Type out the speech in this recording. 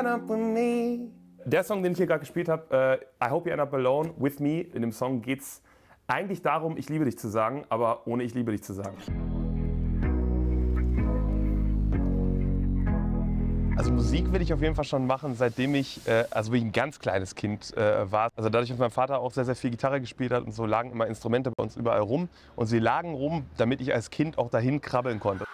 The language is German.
up with me. Der Song, den ich hier gerade gespielt habe, I Hope You End Up Alone With Me, in dem Song geht es eigentlich darum, ich liebe dich zu sagen, aber ohne ich liebe dich zu sagen. Also Musik will ich auf jeden Fall schon machen, seitdem ich ein ganz kleines Kind war. Also dadurch, dass mein Vater auch sehr, sehr viel Gitarre gespielt hat und so, lagen immer Instrumente bei uns überall rum. Und sie lagen rum, damit ich als Kind auch dahin krabbeln konnte.